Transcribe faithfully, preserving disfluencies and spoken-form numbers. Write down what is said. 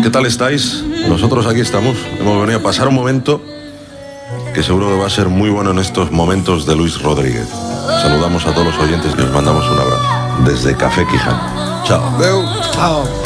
¿Qué tal estáis? Nosotros aquí estamos. Hemos venido a pasar un momento que seguro que va a ser muy bueno en estos momentos de Luis Rodríguez. Saludamos a todos los oyentes y os mandamos un abrazo. Desde Café Quijano. Chao. Chao.